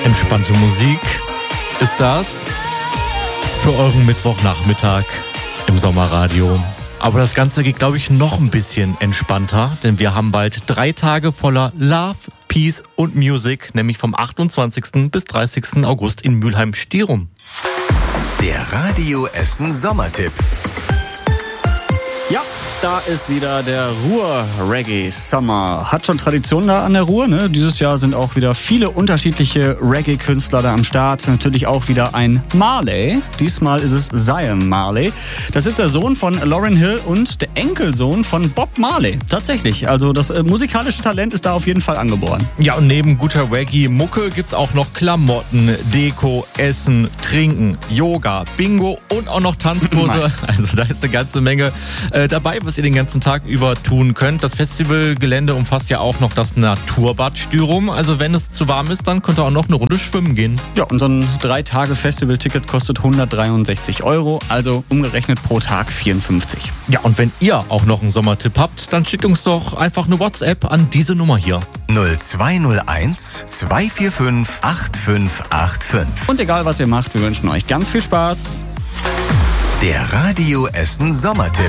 Entspannte Musik ist das für euren Mittwochnachmittag im Sommerradio. Aber das Ganze geht, glaube ich, noch ein bisschen entspannter, denn wir haben bald 3 Tage voller Love, Peace und Music, nämlich vom 28. bis 30. August in Mülheim-Stierum. Der Radio Essen Sommertipp. Ja, da ist wieder der Ruhr-Reggae-Summer. Hat schon Tradition da an der Ruhr, ne? Dieses Jahr sind auch wieder viele unterschiedliche Reggae-Künstler da am Start. Natürlich auch wieder ein Marley. Diesmal ist es Zion Marley. Das ist der Sohn von Lauryn Hill und der Enkelsohn von Bob Marley. Tatsächlich, also das musikalische Talent ist da auf jeden Fall angeboren. Ja, und neben guter Reggae-Mucke gibt's auch noch Klamotten, Deko, Essen, Trinken, Yoga, Bingo und auch noch Tanzkurse. Also da ist eine ganze Menge dabei, was ihr den ganzen Tag über tun könnt. Das Festivalgelände umfasst ja auch noch das Naturbad Stürum. Also wenn es zu warm ist, dann könnt ihr auch noch eine Runde schwimmen gehen. Ja, und so ein 3-Tage-Festival-Ticket kostet 163 €, also umgerechnet pro Tag 54. Ja, und wenn ihr auch noch einen Sommertipp habt, dann schickt uns doch einfach eine WhatsApp an diese Nummer hier. 0201 245 8585. Und egal was ihr macht, wir wünschen euch ganz viel Spaß. Der Radio Essen Sommertipp.